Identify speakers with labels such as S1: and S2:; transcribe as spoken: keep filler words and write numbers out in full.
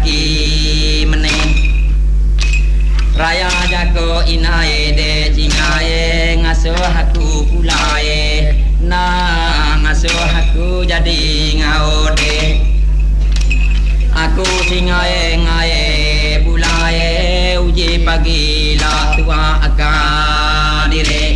S1: lagi meneh raya jago inae de jingae ngasuh aku pulae na ngasuh aku jadi ngaude aku singae ngae pulae uji pagi lah tua akan dire